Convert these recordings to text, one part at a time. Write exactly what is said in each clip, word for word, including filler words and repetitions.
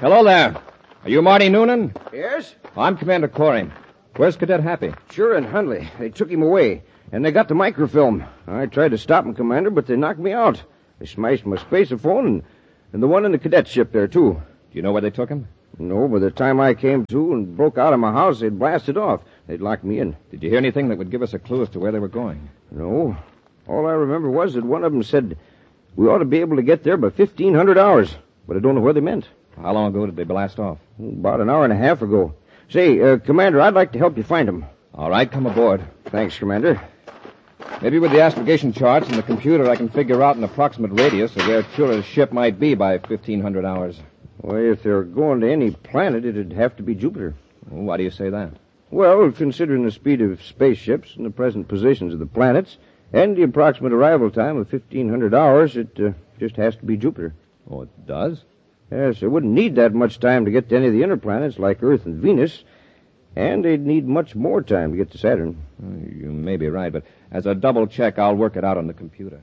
Hello there. Are you Marty Noonan? Yes? I'm Commander Corey. Where's Cadet Happy? Sure and Hundley. They took him away, and they got the microfilm. I tried to stop him, Commander, but they knocked me out. They smashed my spaceophone and, and the one in the cadet ship there, too. Do you know where they took him? No, by the time I came to and broke out of my house, they'd blasted off. They'd locked me in. Did you hear anything that would give us a clue as to where they were going? No. All I remember was that one of them said we ought to be able to get there by fifteen hundred hours, but I don't know where they meant. How long ago did they blast off? About an hour and a half ago. Say, uh, Commander, I'd like to help you find them. All right, come aboard. Thanks, Commander. Maybe with the astrogation charts and the computer, I can figure out an approximate radius of where Chura's ship might be by fifteen hundred hours. Well, if they're going to any planet, it'd have to be Jupiter. Well, why do you say that? Well, considering the speed of spaceships and the present positions of the planets and the approximate arrival time of fifteen hundred hours, it uh, just has to be Jupiter. Oh, it does? Yes, they wouldn't need that much time to get to any of the inner planets like Earth and Venus, and they'd need much more time to get to Saturn. You may be right, but as a double check, I'll work it out on the computer.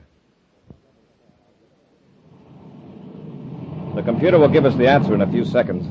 The computer will give us the answer in a few seconds.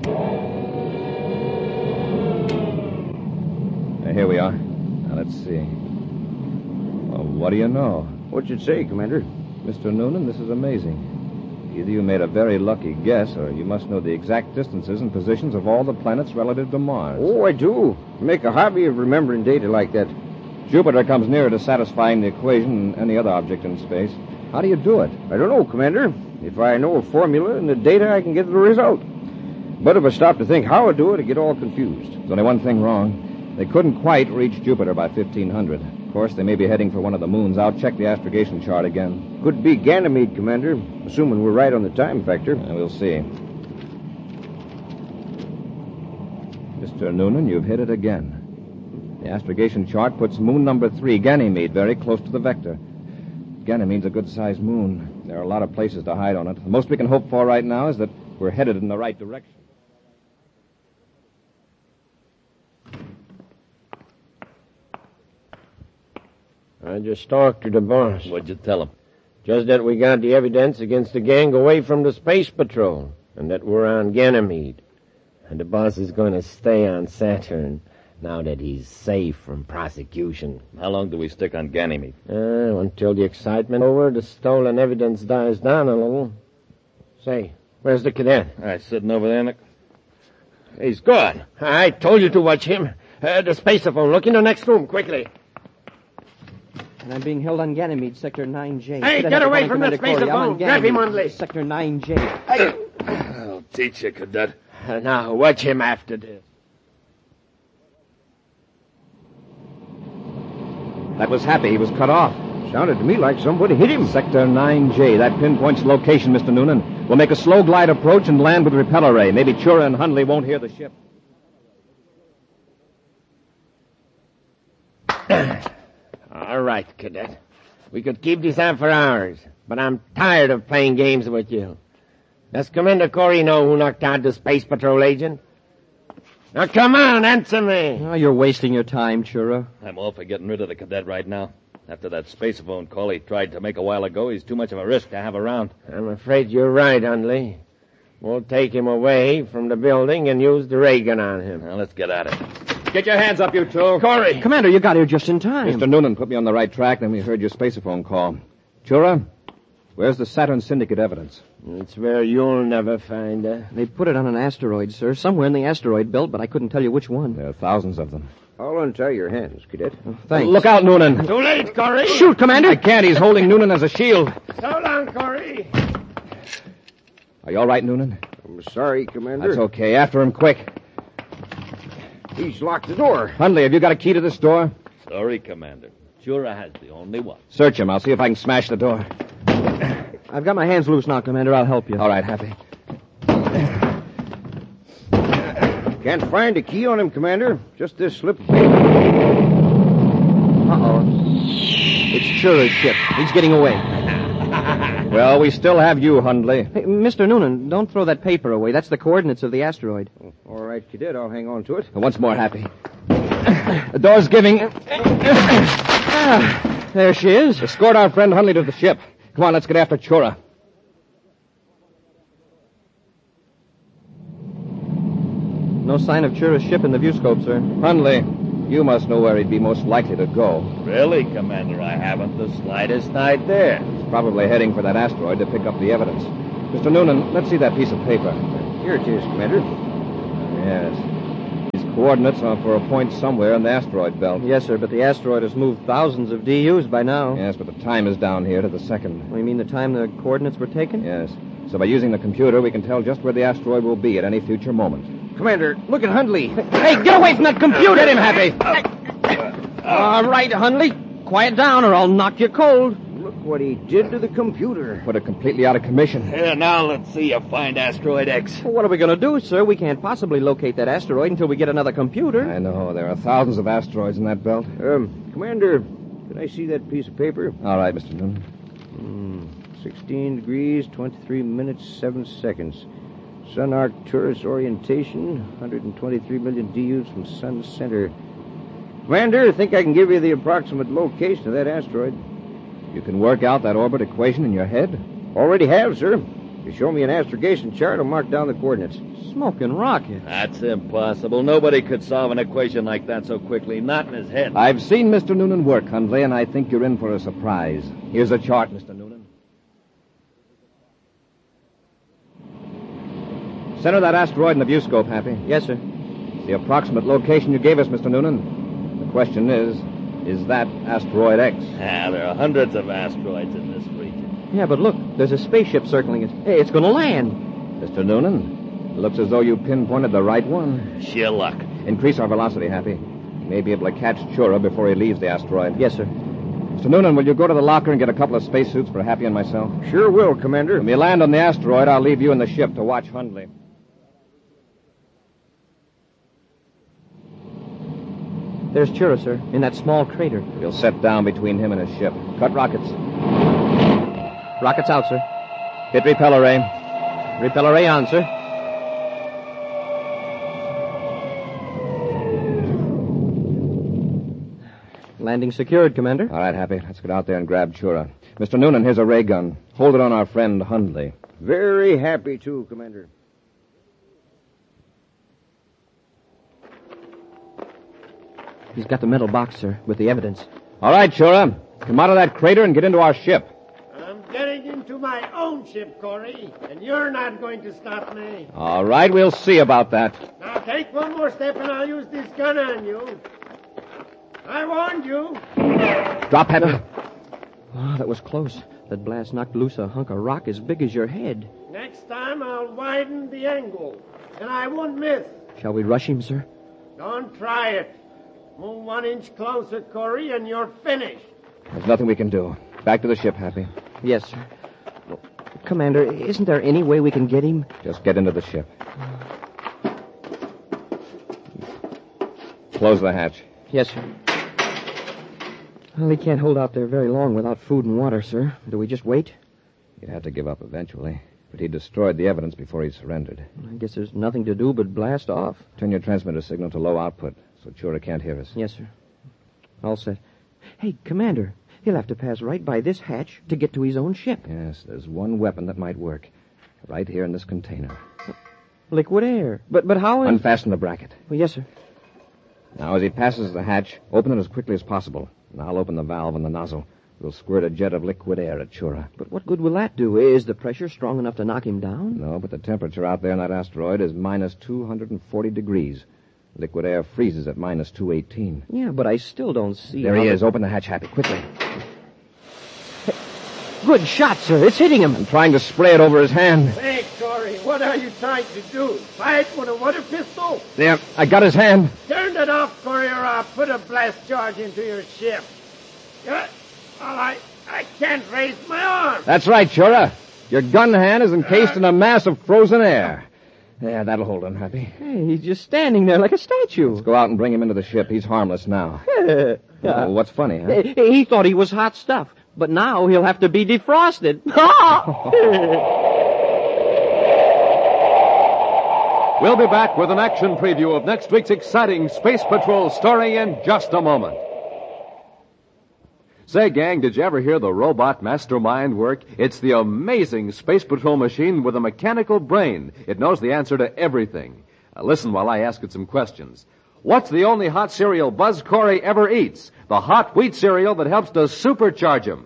Now, here we are. Now, let's see. Well, what do you know? What'd you say, Commander? Mister Noonan, this is amazing. Either you made a very lucky guess, or you must know the exact distances and positions of all the planets relative to Mars. Oh, I do. Make a hobby of remembering data like that. Jupiter comes nearer to satisfying the equation than any other object in space. How do you do it? I don't know, Commander. If I know a formula and the data, I can get the result. But if I stop to think how I do it, I get all confused. There's only one thing wrong. They couldn't quite reach Jupiter by fifteen hundred. Of course, they may be heading for one of the moons. I'll check the astrogation chart again. Could be Ganymede, Commander, assuming we're right on the time factor. Uh, we'll see. Mister Noonan, you've hit it again. The astrogation chart puts moon number three, Ganymede, very close to the vector. Ganymede's a good-sized moon. There are a lot of places to hide on it. The most we can hope for right now is that we're headed in the right direction. I just talked to the boss. What'd you tell him? Just that we got the evidence against the gang away from the space patrol, and that we're on Ganymede. And the boss is going to stay on Saturn now that he's safe from prosecution. How long do we stick on Ganymede? Uh, until the excitement over the stolen evidence dies down a little. Say, where's the cadet? All right, sitting over there, Nick. He's gone. I told you to watch him. Uh, the spaceophone. Look in the next room, quickly. And I'm being held on Ganymede, Sector nine J. Hey, get away from that spaceophone. Grab him, Hundley. Sector nine J. I'll teach you, cadet. Uh, now, watch him after this. That was Happy. He was cut off. Sounded to me like somebody hit him. Sector nine J. That pinpoints the location, Mister Noonan. We'll make a slow glide approach and land with repeller ray. Maybe Chura and Hundley won't hear the ship. All right, cadet. We could keep this on for hours, but I'm tired of playing games with you. Does Commander Corey know who knocked out the Space Patrol agent? Now, come on, answer me. Oh, you're wasting your time, Chura. I'm all for getting rid of the cadet right now. After that spaceophone call he tried to make a while ago, he's too much of a risk to have around. I'm afraid you're right, Hundley. We'll take him away from the building and use the ray gun on him. Now, let's get at it. Get your hands up, you two. Corey! Commander, you got here just in time. Mister Noonan put me on the right track, then we heard your spaceophone call. Chura, where's the Saturn Syndicate evidence? It's where you'll never find her. They put it on an asteroid, sir, somewhere in the asteroid belt, but I couldn't tell you which one. There are thousands of them. I'll untie your hands, Cadet. Oh, thanks. Look out, Noonan. Too late, Corey! Shoot, Commander! I can't. He's holding Noonan as a shield. So long, Corey! Are you all right, Noonan? I'm sorry, Commander. That's okay. After him, quick. He's locked the door. Hundley, have you got a key to this door? Sorry, Commander. Chura has the only one. Search him. I'll see if I can smash the door. I've got my hands loose now, Commander. I'll help you. All right, Happy. Can't find a key on him, Commander. Just this slip of paper. Uh-oh. It's Chura's ship. He's getting away. Well, we still have you, Hundley. Hey, Mister Noonan, don't throw that paper away. That's the coordinates of the asteroid. All right, Cadet, I'll hang on to it. Once more, Happy. The door's giving. Ah, there she is. Escort our friend Hundley to the ship. Come on, let's get after Chura. No sign of Chura's ship in the viewscope, sir. Hundley, you must know where he'd be most likely to go. Really, Commander? I haven't the slightest idea. He's probably heading for that asteroid to pick up the evidence. Mister Noonan, let's see that piece of paper. Here it is, Commander. Yes. These coordinates are for a point somewhere in the asteroid belt. Yes, sir, but the asteroid has moved thousands of D Us by now. Yes, but the time is down here to the second. What, you mean the time the coordinates were taken? Yes. So by using the computer, we can tell just where the asteroid will be at any future moment. Commander, look at Hundley. Hey, get away from that computer! Get him, Happy! All right, Hundley. Quiet down or I'll knock you cold. Look what he did to the computer. Put it completely out of commission. Here, now let's see you find Asteroid X. Well, what are we going to do, sir? We can't possibly locate that asteroid until we get another computer. I know. There are thousands of asteroids in that belt. Um, Commander, can I see that piece of paper? All right, Mister Noonan. Hmm, sixteen degrees, twenty-three minutes, seven seconds. Sun Arcturus orientation, one hundred twenty-three million D Us from Sun center. Commander, I think I can give you the approximate location of that asteroid. You can work out that orbit equation in your head? Already have, sir. You show me an astrogation chart, I'll mark down the coordinates. Smoking rocket. That's impossible. Nobody could solve an equation like that so quickly. Not in his head. I've seen Mister Noonan work, Hundley, and I think you're in for a surprise. Here's a chart, Mister Noonan. Center that asteroid in the viewscope, Happy. Yes, sir. The approximate location you gave us, Mister Noonan. The question is, is that Asteroid X? Ah, there are hundreds of asteroids in this region. Yeah, but look, there's a spaceship circling it. Hey, it's going to land. Mister Noonan, it looks as though you pinpointed the right one. Sheer luck. Increase our velocity, Happy. You may be able to catch Chura before he leaves the asteroid. Yes, sir. Mister Noonan, will you go to the locker and get a couple of spacesuits for Happy and myself? Sure will, Commander. When we land on the asteroid, I'll leave you in the ship to watch Hundley. There's Chura, sir, in that small crater. We'll set down between him and his ship. Cut rockets. Rockets out, sir. Hit repeller ray. Repeller ray on, sir. Landing secured, Commander. All right, Happy. Let's get out there and grab Chura. Mister Noonan, here's a ray gun. Hold it on our friend Hundley. Very happy to, Commander. He's got the metal box, sir, with the evidence. All right, Chura. Come out of that crater and get into our ship. I'm getting into my own ship, Corey, and you're not going to stop me. All right, we'll see about that. Now take one more step and I'll use this gun on you. I warned you. Drop, Happy. Oh, that was close. That blast knocked loose a hunk of rock as big as your head. Next time I'll widen the angle, and I won't miss. Shall we rush him, sir? Don't try it. Move one inch closer, Corey, and you're finished. There's nothing we can do. Back to the ship, Happy. Yes, sir. Well, Commander, isn't there any way we can get him? Just get into the ship. Close the hatch. Yes, sir. Well, he can't hold out there very long without food and water, sir. Do we just wait? He'd have to give up eventually. But he destroyed the evidence before he surrendered. I guess there's nothing to do but blast off. Turn your transmitter signal to low output so Chura can't hear us. Yes, sir. All set. Hey, Commander, he'll have to pass right by this hatch to get to his own ship. Yes, there's one weapon that might work. Right here in this container. Liquid air. But but how is... Unfasten the bracket. Well, yes, sir. Now, as he passes the hatch, open it as quickly as possible. And I'll open the valve on the nozzle. We'll squirt a jet of liquid air at Chura. But what good will that do? Is the pressure strong enough to knock him down? No, but the temperature out there in that asteroid is minus two hundred forty degrees. Liquid air freezes at minus two eighteen. Yeah, but I still don't see... There how he the- is. Open the hatch, Happy, quickly. Good shot, sir. It's hitting him. I'm trying to spray it over his hand. Hey, Corey, what are you trying to do? Fight with a water pistol? There, I got his hand. Turn that off, Corey, or I'll put a blast charge into your ship. Yeah? All right. I can't raise my arm. That's right, Chura. Your gun hand is encased in a mass of frozen air. Yeah, that'll hold him, Happy. Hey, he's just standing there like a statue. Let's go out and bring him into the ship. He's harmless now. Well, what's funny, huh? He he thought he was hot stuff, but now he'll have to be defrosted. We'll be back with an action preview of next week's exciting Space Patrol story in just a moment. Say, gang, did you ever hear the robot mastermind work? It's the amazing Space Patrol machine with a mechanical brain. It knows the answer to everything. Now listen while I ask it some questions. What's the only hot cereal Buzz Corey ever eats? The hot wheat cereal that helps to supercharge him.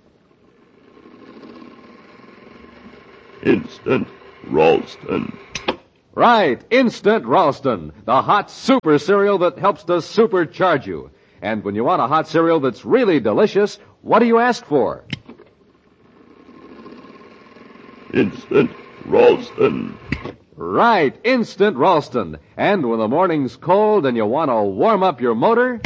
Instant Ralston. Right, Instant Ralston, the hot super cereal that helps to supercharge you. And when you want a hot cereal that's really delicious, what do you ask for? Instant Ralston. Right, Instant Ralston. And when the morning's cold and you want to warm up your motor?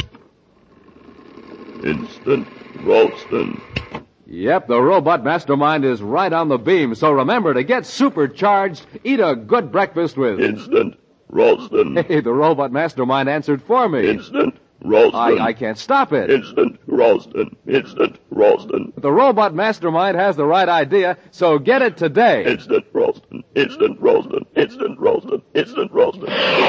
Instant Ralston. Yep, the robot mastermind is right on the beam, so remember to get supercharged, eat a good breakfast with... Instant Ralston. Hey, the robot mastermind answered for me. Instant Ralston. I, I can't stop it. Instant Ralston. Instant Ralston. The robot mastermind has the right idea, so get it today. Instant Ralston. Instant Ralston. Instant Ralston. Instant Ralston.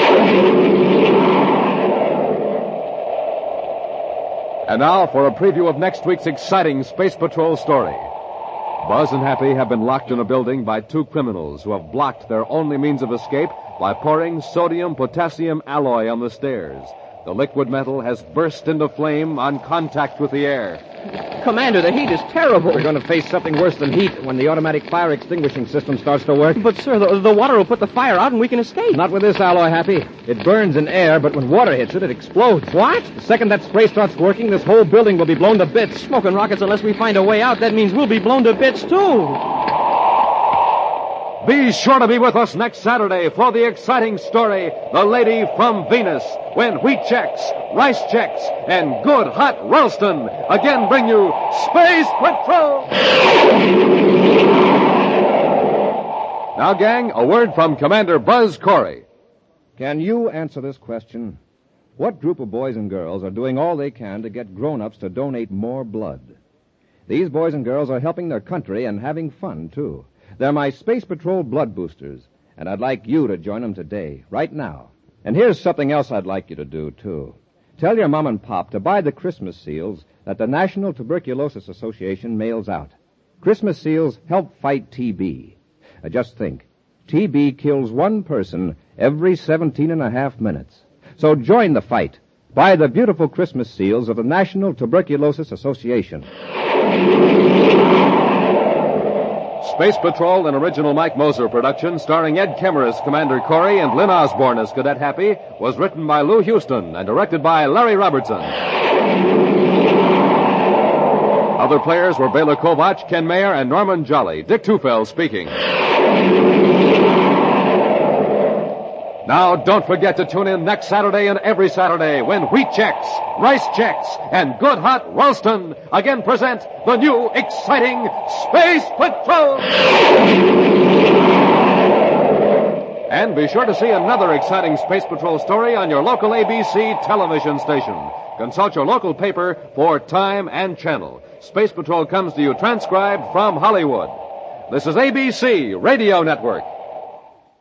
And now for a preview of next week's exciting Space Patrol story. Buzz and Happy have been locked in a building by two criminals who have blocked their only means of escape by pouring sodium-potassium alloy on the stairs. The liquid metal has burst into flame on contact with the air. Commander, the heat is terrible. We're going to face something worse than heat when the automatic fire extinguishing system starts to work. But, sir, the, the water will put the fire out and we can escape. Not with this alloy, Happy. It burns in air, but when water hits it, it explodes. What? The second that spray starts working, this whole building will be blown to bits. Smoking rockets, unless we find a way out, that means we'll be blown to bits, too. Be sure to be with us next Saturday for the exciting story, The Lady from Venus, when wheat checks, rice checks, and good hot Ralston again bring you Space Patrol! Now, gang, a word from Commander Buzz Corey. Can you answer this question? What group of boys and girls are doing all they can to get grown-ups to donate more blood? These boys and girls are helping their country and having fun, too. They're my Space Patrol blood boosters, and I'd like you to join them today, right now. And here's something else I'd like you to do, too. Tell your mom and pop to buy the Christmas seals that the National Tuberculosis Association mails out. Christmas seals help fight T B. Uh, just think, T B kills one person every seventeen and a half minutes. So join the fight. Buy the beautiful Christmas seals of the National Tuberculosis Association. Space Patrol, an original Mike Moser production starring Ed Kemmer as Commander Corey and Lynn Osborne as Cadet Happy, was written by Lou Houston and directed by Larry Robertson. Other players were Bela Kovac, Ken Mayer, and Norman Jolly. Dick Tufel speaking. Now, don't forget to tune in next Saturday and every Saturday when Wheat Checks, Rice Checks, and Good Hot Ralston again present the new exciting Space Patrol! And be sure to see another exciting Space Patrol story on your local A B C television station. Consult your local paper for time and channel. Space Patrol comes to you transcribed from Hollywood. This is A B C Radio Network.